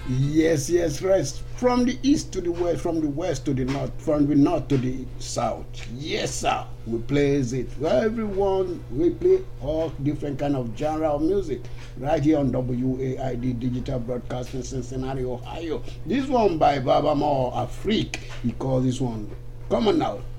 Yes, yes, rest. From the east to the west, from the west to the north, from the north to the south. Yes, sir. We plays it. Everyone, we play all different kind of genre of music right here on WAID Digital Broadcasting Cincinnati, Ohio. This one by Baba Moore, a freak. He calls this one. Come on now.